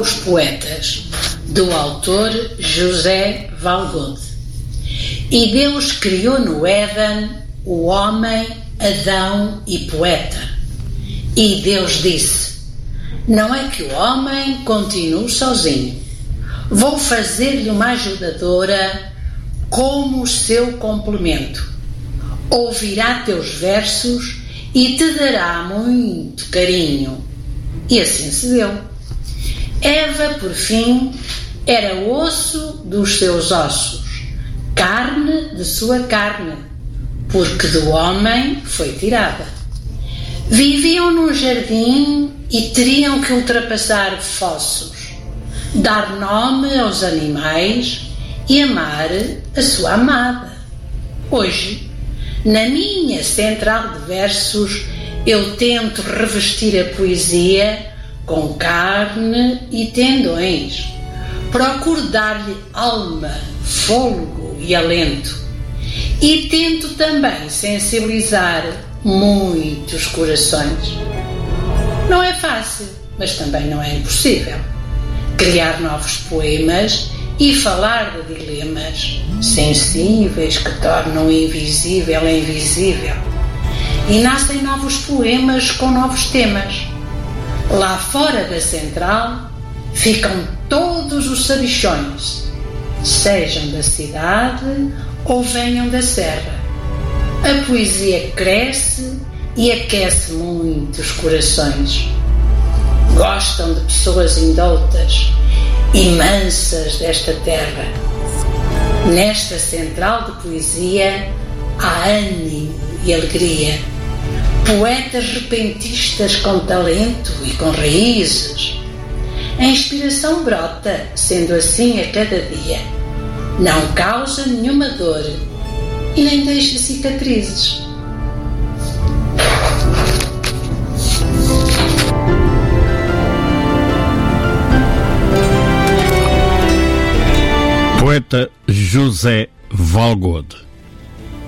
os poetas, do autor José Valgode. E Deus criou no Éden o homem, Adão e poeta. E Deus disse: não é que o homem continue sozinho. Vou fazer-lhe uma ajudadora como seu complemento. Ouvirá teus versos e te dará muito carinho. E assim se deu. Eva, por fim, era osso dos seus ossos, carne de sua carne, porque do homem foi tirada. Viviam num jardim e teriam que ultrapassar fossos, dar nome aos animais e amar a sua amada. Hoje, na minha central de versos, eu tento revestir a poesia com carne e tendões. Procuro dar-lhe alma, fôlego e alento. E tento também sensibilizar muitos corações. Não é fácil, mas também não é impossível. Criar novos poemas e falar de dilemas sensíveis que tornam o invisível invisível. E nascem novos poemas com novos temas. Lá fora da central ficam todos os sabichões, sejam da cidade ou venham da serra. A poesia cresce e aquece muitos corações. Gostam de pessoas indoutas e mansas desta terra. Nesta central de poesia há ânimo e alegria. Poetas repentistas com talento e com raízes. A inspiração brota, sendo assim a cada dia. Não causa nenhuma dor e nem deixa cicatrizes. Poeta José Valgode.